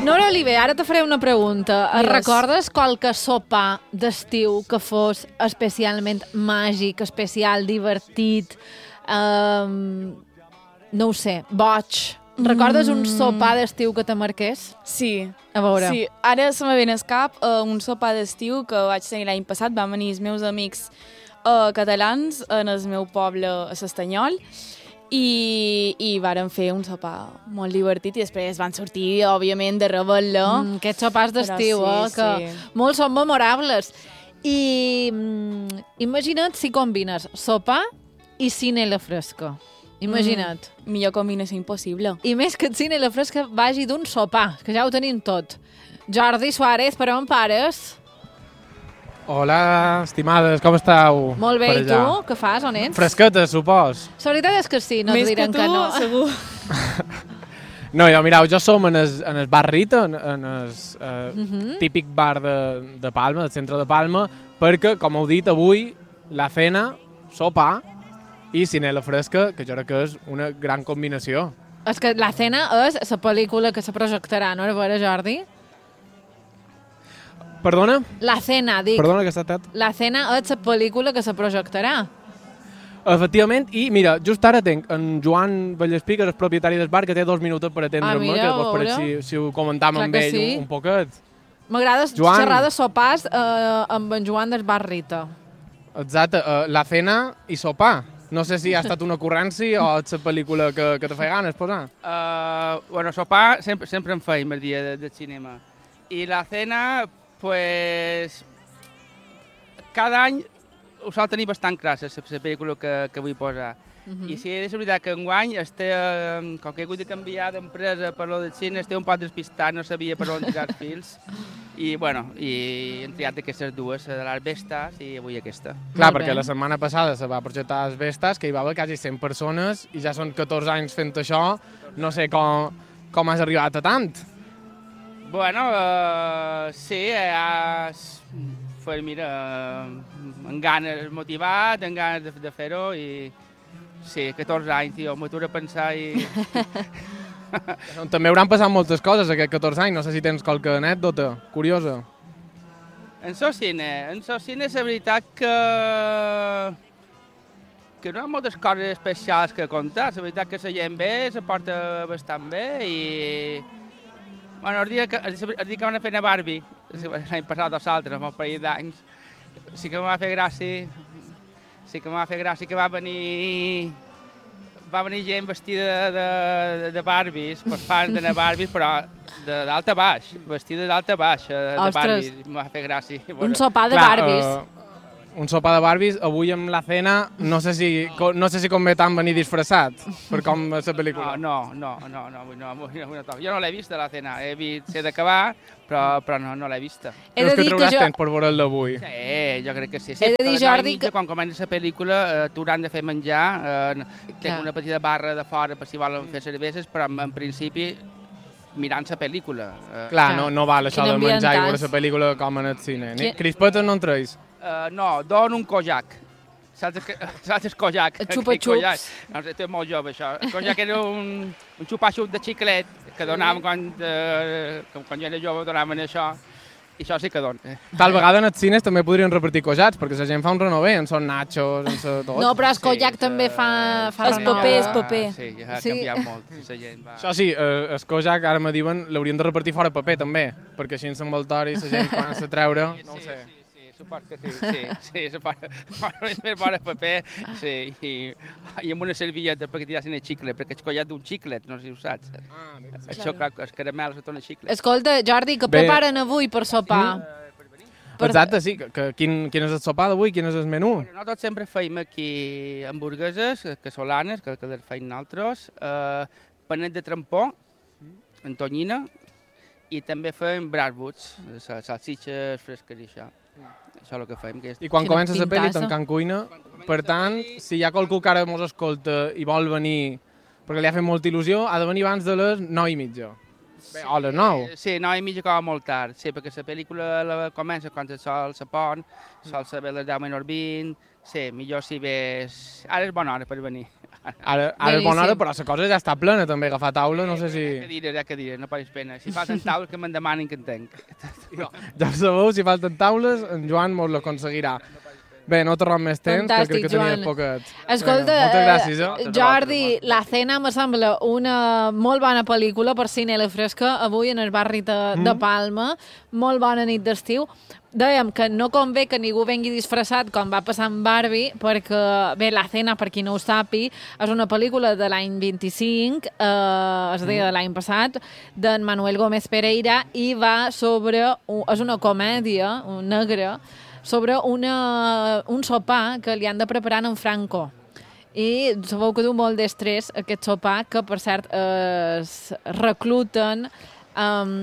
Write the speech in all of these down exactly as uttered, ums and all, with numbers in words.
Nora Oliver, ara te faré una pregunta. Digues. Recordes qualque sopar d'estiu que fos especialment màgic, especial, divertit, um, no ho sé, boig? Recordes un sopar d'estiu que te marqués? Sí. A veure. Sí, ara se me ve al cap uh, un sopar d'estiu que vaig tenir l'any passat. Van venir els meus amics uh, catalans en el meu poble a l'Estanyol i, i varen fer un sopar molt divertit i després van sortir, òbviament, de rebel·la. Mm, aquests sopars d'estiu, Però eh, sí, que sí. molts són memorables. I mm, imagina't si combines sopar i cine a la fresca. Imagina't. Mm, millor combinació impossible. I més que el cine a la fresca vagi d'un sopar, que ja ho tenim tot. Jordi Suárez, per on pares? Hola, estimades, com esteu? Molt bé, per i allà? tu? Què fas? On ets? Fresqueta, supos. La veritat és que sí, no Més et diran que tu, que no. segur. No, jo, mireu, jo som en el, en el bar Rita, en, en el eh, Uh -huh. típic bar de, de Palma, del centre de Palma, perquè, com heu dit, avui la cena, sopar i cine a la fresca, que jo crec que és una gran combinació. És que la cena és la pel·lícula que se projectarà, no? A veure, Jordi? Perdona? La cena, dic. Perdona, que està tat. La cena és la pel·lícula que se projectarà. Efectivament, i mira, just ara tenc en Joan Vallespí, que és el propietari del bar, que té dos minuts per atendre'm, Ah, mira, que a vos pareix veure. si, si ho comentam Clar amb que ell sí. un, un poquet. M'agrada Joan. xerrar de sopars eh, amb en Joan del Bar Rita. Exacte, uh, la cena i sopar. No sé si ha estat una ocurrència o és la pel·lícula que, que te fa ganes posar. Uh, bueno, sopar sempre, sempre en feim el dia de, de cinema. I la cena, pues, cada any ho sol tenir bastant clar, la, la pel·lícula que, que vull posar. Uh -huh. I sí, és veritat que enguany, este, uh, com que he hagut de canviar d'empresa per lo del cine, estic un poc despistat, no sabia per on tirar els fils. I, bueno, i hem triat aquestes dues, la de les Vestes i avui aquesta. Clar, Molt perquè bé. la setmana passada se va projectar les Vestes, que hi va haver quasi cent persones, i ja són catorze anys fent això. No sé com, com has arribat a tant. Bueno, uh, sí, ja... Pues mira, amb ganes motivat, amb ganes de, de fer-ho i... Sí, catorze anys, tio, m'aturo a pensar i... També hauran passat moltes coses aquests catorze anys. No sé si tens qualque anècdota curiosa. En so cine, en so cine és la veritat que... que no hi ha moltes coses especials que contar. La veritat que la gent bé, se porta bastant bé i... Bueno, el dia que, el dia que van a fer a Barbie, l'any passat o l'altre, amb un parell d'anys, sí que em va fer gràcia, sí que em va fer gràcia que va venir... va venir gent vestida de, de, de Barbies, per fans de Barbies, però de- d'alta a baix, vestida d'alta a baix, eh, de Ostres. Barbies, em va fer gràcia. Un sopar de Clar, Barbies. eh, un sopar de Barbies, avui amb la cena, no sé si, co- no sé si convé tant venir disfressat, per com és la pel·lícula. No, no, no, no, no, avui no, avui no, avui no toca. Jo no l'he vista, la cena, he vist, sé d'acabar, però, però no, no l'he vista. He Creus de que dir que trauràs jo... temps per veure'l avui? Sí, jo crec que sí. sí He de dir, a les nou i Jordi, mitja, que- quan comença la pel·lícula, eh, t'hauran de fer menjar, eh, Clar. tenc una petita barra de fora per si volen fer cerveses, però en, en principi mirant la pel·lícula. Eh, Clar, Clar. no, no val això Quin de menjar i ambientàs. veure la pel·lícula com en el cine. Ni Qui- crispetes no en treus. eh, no, don un kojak. Saps, que, saps el kojak? El xupa-xups. No sé, tu ets molt jove, això. El kojak era un, un xupa-xup de xiclet que donàvem quan, eh, quan jo era jove, donàvem això. I això sí que dona. Tal vegada en els cines també podrien repartir cojats, perquè la gent fa un renové, en són nachos, en sa tot. No, però el Sí, Koyak sí, també fa, fa És renou. paper, és paper. Sí, ja ha Sí. canviat molt. La gent va... Això sí, eh, el kojak, ara me diuen, l'haurien de repartir fora paper també, perquè així en l'envoltori la gent quan se treure, no ho sé. Sí, sí, sí, suport que sí, sí, sí, suport, és més bona paper, sí, i, i amb una servilleta perquè tirassin el xiclet, perquè és collat d'un xiclet, no sé si ho saps. Ah, Això, clar, els caramels són el xiclet. Escolta, Jordi, què Bé. preparen avui per sopar? Per- Exacte, sí, que, que, quin, quin és el sopar d'avui, quin és el menú? Bueno, nosaltres sempre feim aquí hamburgueses, casolanes, que, que les feim nosaltres, eh, panet de trampó, en tonyina, i també fem bratwursts, sa- salsitxes fresques i això. Això és el que fem. Que és... I quan Quina comença la pel·li, pintassa. tancant cuina. Per tant, si hi ha qualcú que ara mos escolta i vol venir, perquè li ha fet molta il·lusió, ha de venir abans de les nou i mitja. Bé, o les nou. Sí, nou i mitja com a molt tard, sí, perquè la pel·lícula la comença quan el sol se pon, sol saber les deu menys vint, Sí, millor si ves... Ara és bona hora per venir. Ara, ara és bona hora, Boníssim. però la cosa ja està plena, també, agafar taula, no sé si... Ja que diré, ja que diré, no paris pena. Si falten taules, que me'n demanin que en tenc. Ja ho sabeu, si falten taules, en Joan mos l'aconseguirà. Bé, no tornem més temps, que Fantàstic, crec que tenies Joan. poquet. Escolta, Vinga, moltes gràcies, eh, eh? Jordi, La Cena me sembla una molt bona pel·lícula per cine a la fresca, avui en el barri de, Mm. de Palma. Molt bona nit d'estiu. Dèiem que no convé que ningú vengui disfressat com va passar amb Barbie, perquè, bé, La Cena, per qui no ho sàpi, és una pel·lícula de l'any vint-i-cinc, eh, és a dir, de l'any passat, d'en Manuel Gómez Pereira, i va sobre... un- És una comèdia un negra, sobre una, un sopar que li han de preparar en Franco. I sabeu que du molt d'estrès aquest sopar, que per cert es recluten um,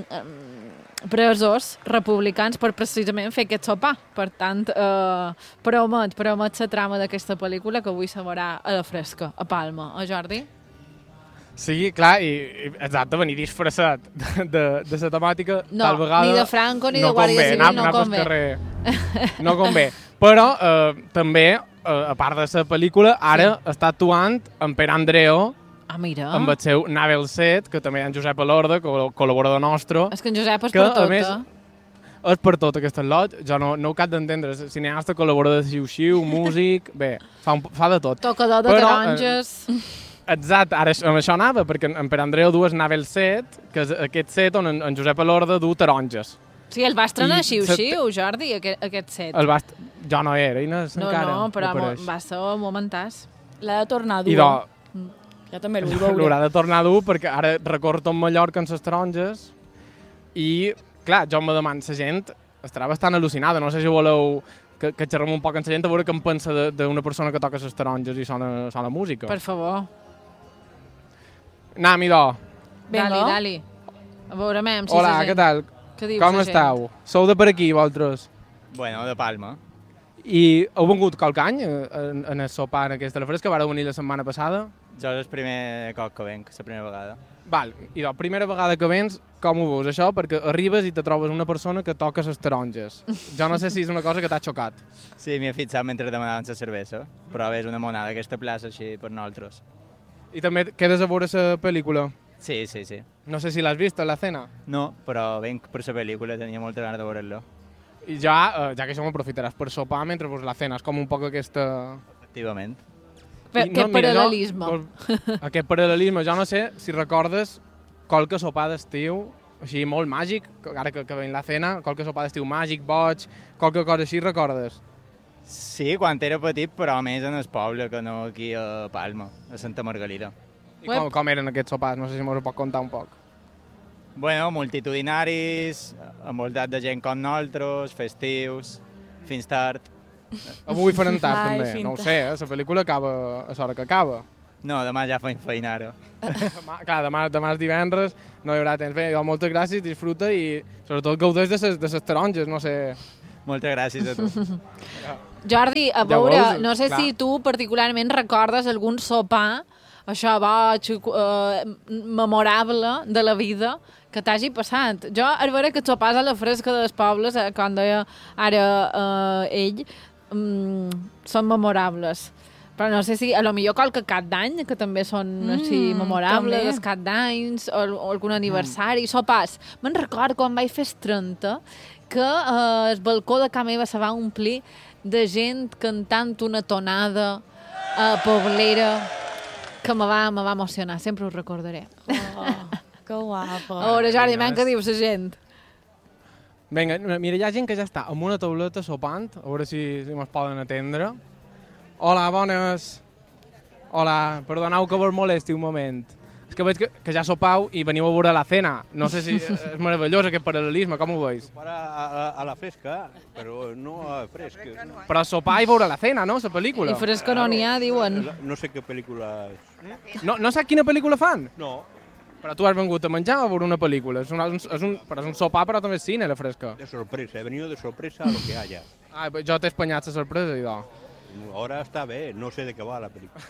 presos republicans per precisament fer aquest sopar. Per tant, eh, promet, promet la trama d'aquesta pel·lícula que avui se veurà a la fresca, a Palma. Eh, Jordi? Sí, clar, i, i exacte, venir disfressat de, de, de la temàtica No, tal vegada... ni de Franco ni no de Guàrdia convé, Civil, anar, no anar pel convé. Carrer. No convé. Però eh, també, eh, a part de la pel·lícula, ara sí. està actuant en Pere Andreu, Ah, mira. amb el seu Navel Set, que també hi ha en Josep Alorda, col col·laborador nostre. És que en Josep és que, per a tot, més, eh? És per tot aquest lot, jo no, no ho cap d'entendre, és cineasta, col·laborador de xiu-xiu, músic, bé, fa, un, fa de tot. Tocador de Però, taronges. Eh, exacte, ara amb això anava, perquè en Pere Andreu du el Navel Set, que és aquest set on en, en Josep Alorda du taronges. Sí, el va estrenar I xiu-xiu, Jordi, aquest, aquest set. El va est... Jo no era, Inés, No, encara. no, però mo- apareix. va ser momentàs. L'ha de tornar a dur. I do, Jo també el vull veure. l'haurà de tornar a dur perquè ara recordo en Mallorca amb les taronges i, clar, jo me demano, la gent estarà bastant al·lucinada, no sé si voleu que, que xerrem un poc amb la gent a veure què en pensa d'una persona que toca les taronges i sona, sona música. Per favor. Anem, idò. Vinga. Dali, dali. A veure, mem, si Hola, la gent... què tal? Què diu Com la gent? esteu? Sou de per aquí, vosaltres? Bueno, de Palma. I heu vengut qualque any eh, en, en el sopar en aquesta la fresca? Vareu venir la setmana passada? Jo és el primer cop que venc, la primera vegada. Val, i la primera vegada que vens, com ho veus això? Perquè arribes i te trobes una persona que toca les taronges. Jo no sé si és una cosa que t'ha xocat. Sí, m'hi he fixat mentre demanaven la cervesa, però és una monada aquesta plaça així per nosaltres. I també quedes a veure la pel·lícula. Sí, sí, sí. No sé si l'has vist, la cena. No, però venc per la pel·lícula, tenia molta ganes de veure-la. I ja, eh, ja que això m'aprofitaràs per sopar mentre veus la cena. És com un poc aquesta... Efectivament. Per, I, aquest mira, paral·lelisme. Jo, aquest paral·lelisme. Jo no sé si recordes qualque sopar d'estiu, així molt màgic, que ara que, que ven la cena, qualque sopar d'estiu màgic, boig, qualque cosa així, recordes? Sí, quan era petit, però més en el poble que no aquí a Palma, a Santa Margalida. I com, com eren aquests sopars? No sé si m'ho pot contar un poc. Bueno, multitudinaris, envoltat de gent com nosaltres, festius, fins tard. Avui farem tard, Ai, també. finta. No ho sé, eh? La pel·lícula acaba a l'hora que acaba. No, demà ja faig feina ara. Demà, clar, demà, demà és divendres, no hi haurà temps. Bé, jo, moltes gràcies, disfruta i sobretot gaudeix de ses, de ses taronges, no sé... Moltes gràcies a tu. Jordi, a Ja veure, veus, no sé clar. si tu particularment recordes algun sopar, això boig, eh, memorable de la vida, que t'hagi passat. Jo, a veure que sopars a la fresca dels pobles, eh, com deia ara eh, ell, mm, són memorables. Però no sé si, a lo millor qualque cap d'any, que també són mm, així memorables, també. els cap d'anys, o, o algun aniversari, mm. sopars. Me'n record quan vaig fer els trenta, que eh, el balcó de casa meva se va omplir de gent cantant una tonada eh, poblera que me va, me va emocionar, sempre ho recordaré. Oh, que guapa. A veure, Jordi, vinga, men, què diu la gent? Vinga, mira, hi ha gent que ja està amb una tauleta sopant, a veure si, si mos poden atendre. Hola, bones. Hola, perdoneu que vos molesti un moment. És que veig que, que ja sopau i veniu a veure la cena. No sé si és meravellós aquest paral·lelisme, com ho veus? Para a, a, a la fresca, però no a fresca. Però sopar i veure la cena, no? La pel·lícula. I fresca no n'hi ha, diuen. No sé què pel·lícula és. No, no saps quina pel·lícula fan? No, Però tu has vengut a menjar o a veure una pel·lícula? És un, és un, però és un sopar, però també és cine, la fresca. de sorpresa. He venido de sorpresa a lo que haya. Ah, jo t'he espanyat la sorpresa, idò. Ahora está bé, no sé de què va la pel·lícula.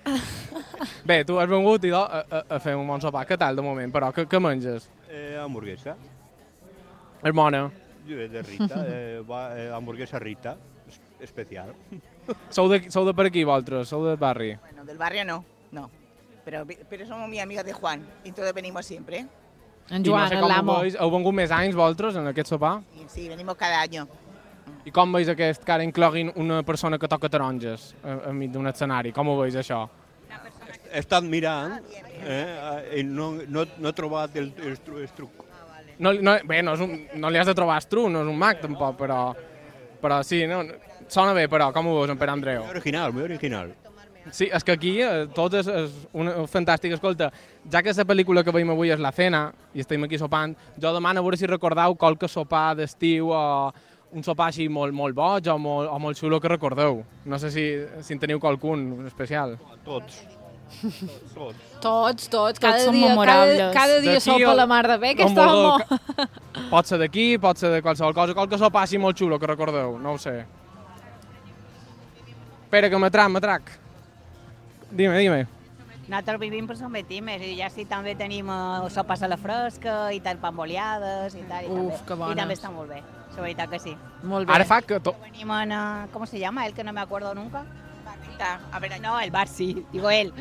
Bé, tu has vengut, idò, a, a, a fer un bon sopar. Què tal, de moment? Però què, què menges? Eh, hamburguesa, És bona. de Rita, eh, va, eh, hamburguesa Rita. especial. Sou de, sou de per aquí, vosaltres? Sou del barri? Bueno, del barrio no, no. Pero, pero somos muy amigos de Juan y entonces venimos siempre. En I no Joan, sé el com ho l'amo. veus. Heu vengut més anys, vosaltres, en aquest sopar? Y sí, venimos cada año. I com veus aquest que ara incloguin una persona que toca taronges a, a mig d'un escenari? Com ho veus, això? He estat mirant eh, i no, no, no he trobat el, el, tru- el truc. No, no, bé, no, és un, no li has de trobar estru, no és un mag, tampoc, però... Però sí, no, sona bé, però com ho veus, en Pere Andreu? Muy original, muy original. Sí, és que aquí eh, tot és, és una, fantàstic. Escolta, ja que la pel·lícula que veiem avui és La Cena, i estem aquí sopant, jo demano a veure si recordeu qualque sopar d'estiu o un sopar així molt, molt boig o molt, o molt xulo que recordeu. No sé si, si en teniu qualcun especial. Tots. Tots. Tots, tots, cada són dia, cada, memorables. cada dia D'aquí sopa o- la mar de bé, on aquest vulgueu, home. que- Pot ser d'aquí, pot ser de qualsevol cosa, qualque sopar així molt xulo que recordeu, no ho sé. Espera, que m'atrac, m'atrac. Dime, dime. Nosaltres vivim per Sant Betimes i ja sí també tenim uh, sopes a la fresca i tal, pamboleades i tal. I Uf, també, que bones. I també està molt bé, la veritat que sí. Molt bé. Ara fa que... To... Venim en, uh, ¿cómo se llama? El que no me acuerdo nunca. Barrita, a ver, No, el bar sí, digo él.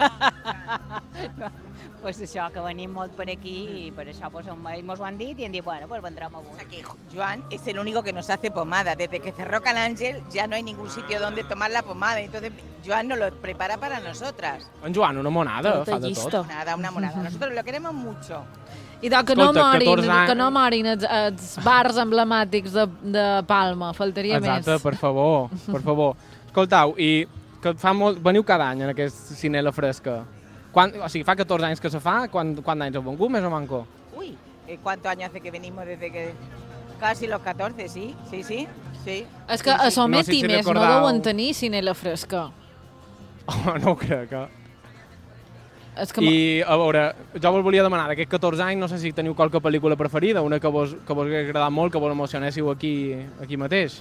Pues això, que venim molt per aquí i per això pues, ells mos ho han dit i hem dit, bueno, pues vendrem avui. aquí Joan es el único que nos hace pomada. Desde que cerró Can Ángel ya no hay ningún sitio donde tomar la pomada. Entonces Joan nos lo prepara para nosotras. En Joan, una monada, fa de Detallista. tot. Nada, una morada. Nosotros lo queremos mucho. I de que no Escolta, morin, catorze anys- que no morin els, els bars emblemàtics de, de Palma, faltaria Exacte, més. per favor, per favor. Escoltau, i que fa molt... Veniu cada any en aquest cine La Fresca. Quan, o sigui, fa catorze anys que se fa, quan, quant anys heu vengut, més o manco? Uy, ¿eh, ¿cuántos años hace que venimos? Desde que... Casi los catorce, sí, sí, sí, sí. És que Sí, sí. a Somet No sé si i més no recordau- deuen tenir cine la fresca. Oh, no ho crec, eh? És que I, a veure, jo vos volia demanar, d'aquests catorze anys, no sé si teniu qualque pel·lícula preferida, una que vos, que vos hagués agradat molt, que vos emocionéssiu aquí, aquí mateix.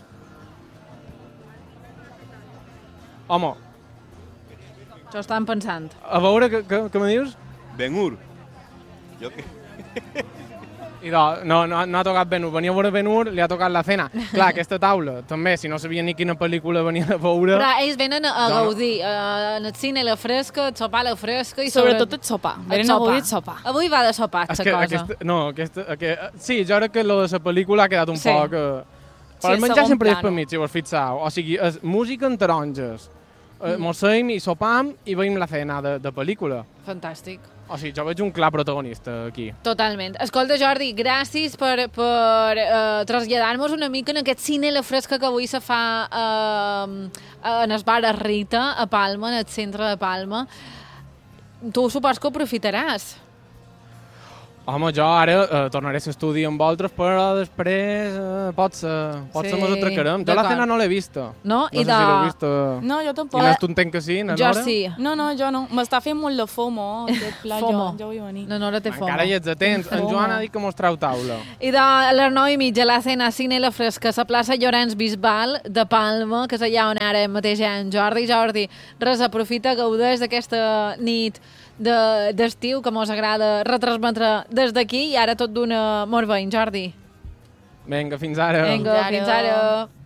Home, això estan pensant. a veure, què, què, què me dius? Ben-Hur. Jo que... I no, no, no, no ha tocat Ben-Hur. Venia a veure Ben-Hur, li ha tocat La Cena. Clar, aquesta taula, també, si no sabia ni quina pel·lícula venia a veure... Però ells venen a, a No, no. gaudir, uh, en el cine la fresca, el sopar la fresca i Sobretot el sopar. Venen a gaudir el sopar. Avui va de sopar, És la que cosa. aquesta, no, aquesta, aquest, sí, jo crec que lo de la pel·lícula ha quedat un Sí. poc... Eh, però Sí, el menjar segon sempre és plano. per mig, si vos fixeu. O sigui, és música en taronges. Eh, Mm. mos seim i sopam i veiem La Cena de, de pel·lícula. Fantàstic. O sigui, jo veig un clar protagonista aquí. Totalment. Escolta, Jordi, gràcies per, per uh, traslladar-nos una mica en aquest cine la fresca que avui se fa uh, en el bar Rita, a Palma, en el centre de Palma. Tu supos que ho aprofitaràs. Home, jo ara eh, tornaré a l'estudi amb vosaltres, però després eh, potser, potser Sí, mos atracarem. Jo La d'acord. Cena no l'he vista. No? No I sé de... si l'heu vist. Eh... No, jo tampoc. I no tu entenc que sí, na Jo Nora? sí. No, no, jo no. M'està fent molt de FOMO, aquest pla. FOMO. Jo, jo vull venir. La Nora té fomo. Encara hi ets atents. En Fomo. Joan ha dit que mos trau taula. I de les nou i mitja, la cena Cine La Fresca, a la plaça Llorenç Bisbal de Palma, que és allà on ara mateix hi ha en Jordi. Jordi, res, aprofita, gaudeix d'aquesta nit de- d'estiu que mos agrada retransmetre des d'aquí i ara tot d'una molt bé, en Jordi. Vinga, fins ara. Vinga, fins ara.